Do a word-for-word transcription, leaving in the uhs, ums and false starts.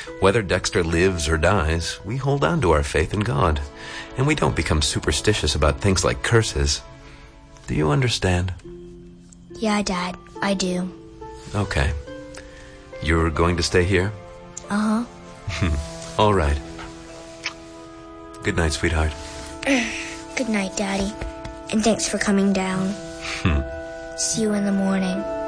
Whether Dexter lives or dies, we hold on to our faith in God, and we don't become superstitious about things like curses. Do you understand? Yeah, Dad, I do. Okay. You're going to stay here? Uh-huh. All right. Good night, sweetheart. Good night, Daddy. And thanks for coming down. Hmm. See you in the morning.